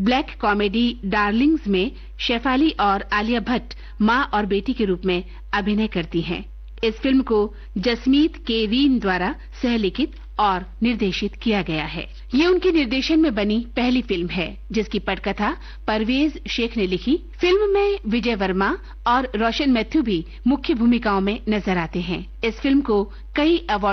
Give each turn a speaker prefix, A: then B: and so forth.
A: Black comedy Darling's में शेफाली और आलिया भट्ट मां और बेटी के रूप में अभिनय करती हैं। इस फिल्म को जसमीत के रीन द्वारा सहलिखित और निर्देशित किया गया है। ये उनके निर्देशन में बनी पहली फिल्म है, जिसकी पटकथा परवेज शेख ने लिखी। फिल्म में विजय वर्मा और रोशन मैथ्यू भी मुख्य भूमिकाओं में नजर आते हैं। इस फिल्म को कई अवार्ड